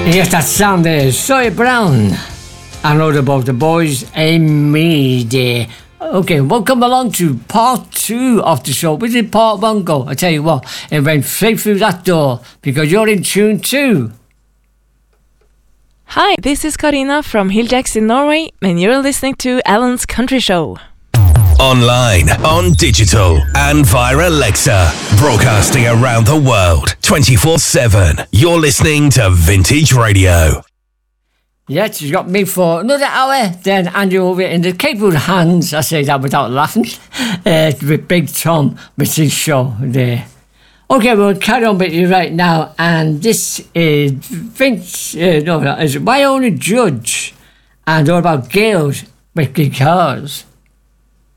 Yes, that sound there is Sawyer Brown. And all about the boys and me there. Okay, welcome along to part 2 of the show. Where did part 1 go? I tell you what, it went straight through that door because you're in tune 2. Hi, this is Karina from Hiljax in Norway, and you're listening to Alan's Country Show. Online, on digital, and via Alexa. Broadcasting around the world, 24/7. You're listening to Vintage Radio. Yes, you got me for another hour. Then Andrew over in the capable hands. I say that without laughing. With Big Tom with his show there. Okay, we'll carry on with you right now. And this is is My Only Judge. And all about girls with guitars.